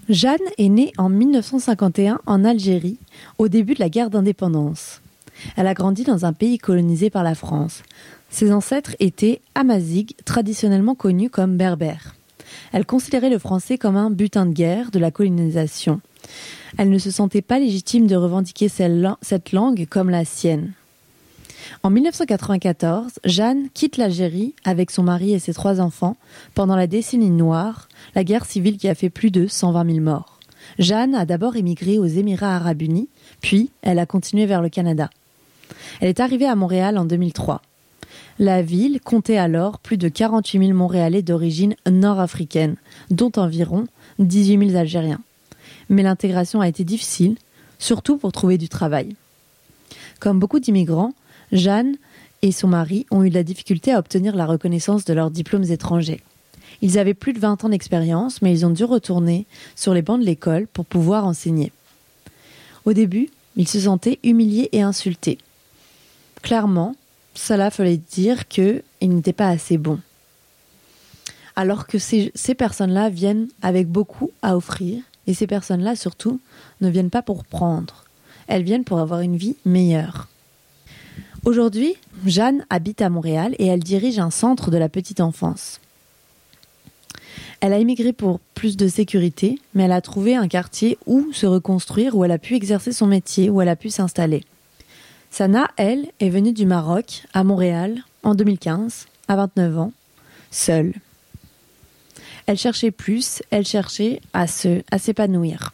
Jeanne est née en 1951 en Algérie, au début de la guerre d'indépendance. Elle a grandi dans un pays colonisé par la France. Ses ancêtres étaient amazighs, traditionnellement connus comme berbères. Elle considérait le français comme un butin de guerre de la colonisation. Elle ne se sentait pas légitime de revendiquer cette langue comme la sienne. En 1994, Jeanne quitte l'Algérie avec son mari et ses 3 enfants pendant la décennie noire, la guerre civile qui a fait plus de 120 000 morts. Jeanne a d'abord émigré aux Émirats arabes unis, puis elle a continué vers le Canada. Elle est arrivée à Montréal en 2003. La ville comptait alors plus de 48 000 Montréalais d'origine nord-africaine, dont environ 18 000 Algériens. Mais l'intégration a été difficile, surtout pour trouver du travail. Comme beaucoup d'immigrants, Jeanne et son mari ont eu de la difficulté à obtenir la reconnaissance de leurs diplômes étrangers. Ils avaient plus de 20 ans d'expérience, mais ils ont dû retourner sur les bancs de l'école pour pouvoir enseigner. Au début, ils se sentaient humiliés et insultés. Clairement, cela voulait dire qu'ils n'étaient pas assez bons. Alors que ces personnes-là viennent avec beaucoup à offrir, et ces personnes-là, surtout, ne viennent pas pour prendre. Elles viennent pour avoir une vie meilleure. Aujourd'hui, Jeanne habite à Montréal et elle dirige un centre de la petite enfance. Elle a émigré pour plus de sécurité, mais elle a trouvé un quartier où se reconstruire, où elle a pu exercer son métier, où elle a pu s'installer. Sana, elle, est venue du Maroc, à Montréal, en 2015, à 29 ans, seule. Elle cherchait plus, elle cherchait à s'épanouir.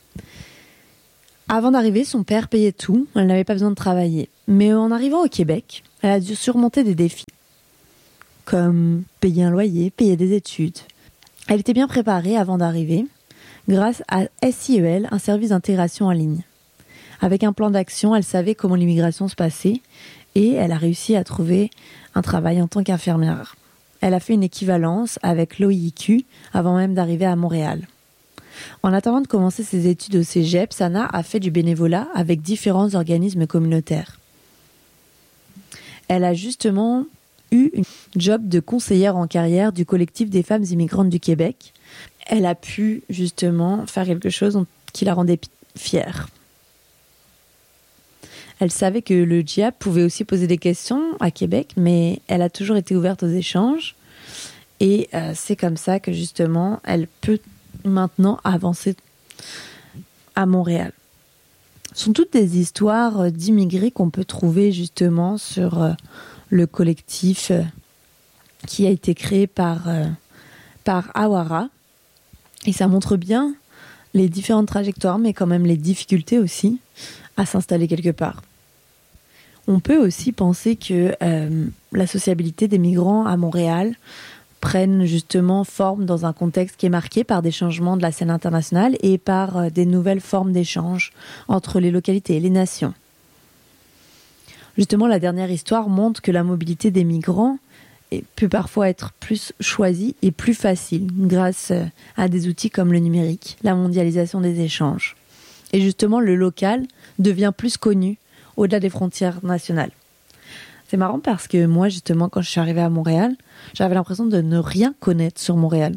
Avant d'arriver, son père payait tout, elle n'avait pas besoin de travailler. Mais en arrivant au Québec, elle a dû surmonter des défis, comme payer un loyer, payer des études. Elle était bien préparée avant d'arriver, grâce à SIEL, un service d'intégration en ligne. Avec un plan d'action, elle savait comment l'immigration se passait et elle a réussi à trouver un travail en tant qu'infirmière. Elle a fait une équivalence avec l'OIQ avant même d'arriver à Montréal. En attendant de commencer ses études au cégep, Sana a fait du bénévolat avec différents organismes communautaires. Elle a justement eu un job de conseillère en carrière du collectif des femmes immigrantes du Québec. Elle a pu justement faire quelque chose qui la rendait fière. Elle savait que le djihad pouvait aussi poser des questions à Québec, mais elle a toujours été ouverte aux échanges. Et c'est comme ça que justement, elle peut maintenant avancer à Montréal. Ce sont toutes des histoires d'immigrés qu'on peut trouver justement sur le collectif qui a été créé par Awara. Et ça montre bien les différentes trajectoires, mais quand même les difficultés aussi à s'installer quelque part. On peut aussi penser que la sociabilité des migrants à Montréal prennent justement forme dans un contexte qui est marqué par des changements de la scène internationale et par des nouvelles formes d'échange entre les localités et les nations. Justement, la dernière histoire montre que la mobilité des migrants peut parfois être plus choisie et plus facile grâce à des outils comme le numérique, la mondialisation des échanges. Et justement, le local devient plus connu au-delà des frontières nationales. C'est marrant parce que moi, justement, quand je suis arrivée à Montréal, j'avais l'impression de ne rien connaître sur Montréal.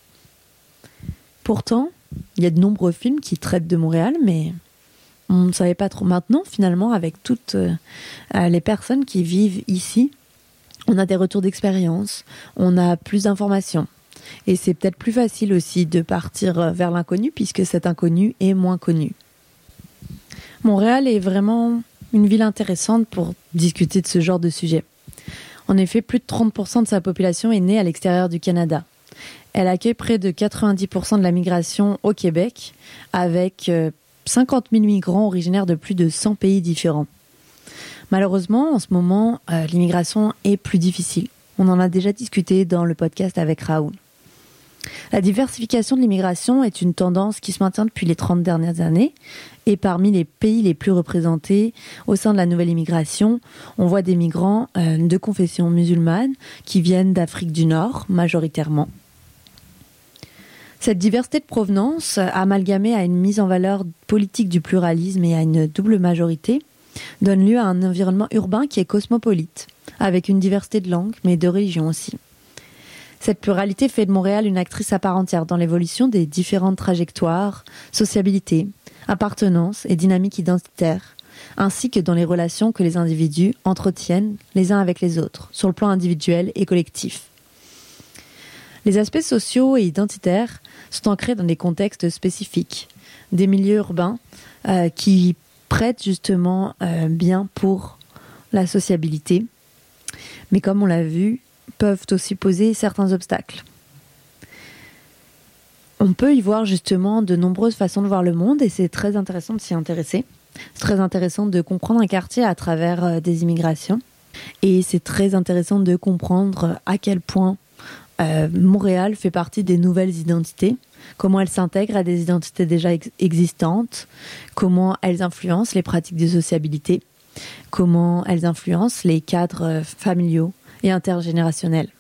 Pourtant, il y a de nombreux films qui traitent de Montréal, mais on ne savait pas trop. Maintenant, finalement, avec toutes les personnes qui vivent ici, on a des retours d'expérience, on a plus d'informations. Et c'est peut-être plus facile aussi de partir vers l'inconnu, puisque cet inconnu est moins connu. Montréal est vraiment une ville intéressante pour discuter de ce genre de sujet. En effet, plus de 30% de sa population est née à l'extérieur du Canada. Elle accueille près de 90% de la migration au Québec, avec 50 000 migrants originaires de plus de 100 pays différents. Malheureusement, en ce moment, l'immigration est plus difficile. On en a déjà discuté dans le podcast avec Raoul. La diversification de l'immigration est une tendance qui se maintient depuis les 30 dernières années. Et parmi les pays les plus représentés au sein de la nouvelle immigration, on voit des migrants de confession musulmane qui viennent d'Afrique du Nord, majoritairement. Cette diversité de provenance, amalgamée à une mise en valeur politique du pluralisme et à une double majorité, donne lieu à un environnement urbain qui est cosmopolite, avec une diversité de langues, mais de religions aussi. Cette pluralité fait de Montréal une actrice à part entière dans l'évolution des différentes trajectoires, sociabilité, appartenance et dynamique identitaire, ainsi que dans les relations que les individus entretiennent les uns avec les autres, sur le plan individuel et collectif. Les aspects sociaux et identitaires sont ancrés dans des contextes spécifiques, des milieux urbains qui prêtent justement bien pour la sociabilité, mais comme on l'a vu, peuvent aussi poser certains obstacles. On peut y voir justement de nombreuses façons de voir le monde et c'est très intéressant de s'y intéresser. C'est très intéressant de comprendre un quartier à travers des immigrations et c'est très intéressant de comprendre à quel point Montréal fait partie des nouvelles identités, comment elles s'intègrent à des identités déjà existantes, comment elles influencent les pratiques de sociabilité, comment elles influencent les cadres familiaux et intergénérationnels.